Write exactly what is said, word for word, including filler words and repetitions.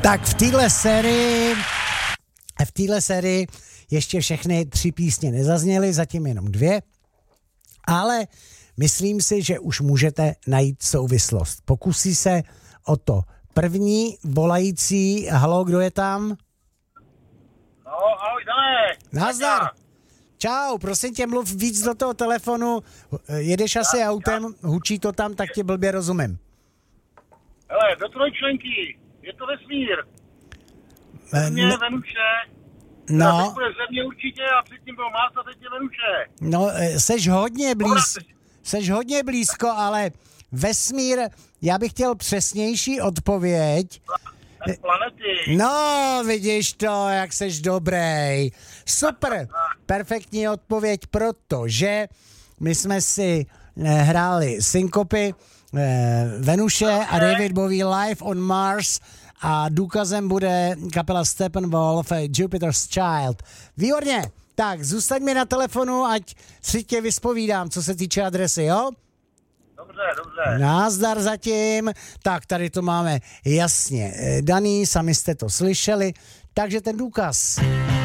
Tak v téhle sérii, v téhle sérii ještě všechny tři písně nezazněly, zatím jenom dvě, ale myslím si, že už můžete najít souvislost. Pokusí se o to první volající. Haló, kdo je tam? No, ahoj, Dané. Nazdar. Čau, prosím tě, mluv víc do toho telefonu. Jedeš asi já, autem, já. Hučí to tam, tak tě blbě rozumím. Hele, do trojčlenky. Je to vesmír. Země, no, Venuše. No. Teď bude země určitě a předtím byl Mars a teď je Venuše. No, seš hodně blízko, seš hodně blízko, ale vesmír, já bych chtěl přesnější odpověď. Planety. No, vidíš to, jak seš dobrý. Super, perfektní odpověď, protože my jsme si hráli synkopy Venuše a David Bowie Live on Mars a důkazem bude kapela Steppenwolf Jupiter's Child. Výborně, tak zůstaň mi na telefonu, ať si tě vyspovídám, co se týče adresy, jo? Dobře, dobře. Názdar zatím. Tak, tady to máme jasně daný, sami jste to slyšeli, takže ten důkaz.